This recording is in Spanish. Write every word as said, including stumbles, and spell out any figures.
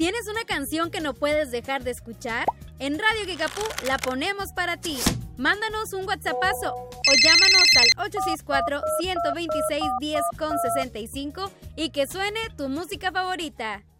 ¿Tienes una canción que no puedes dejar de escuchar? En Radio Kickapoo la ponemos para ti. Mándanos un WhatsAppazo o llámanos al ocho seis cuatro, uno dos seis, uno cero con sesenta y cinco y que suene tu música favorita.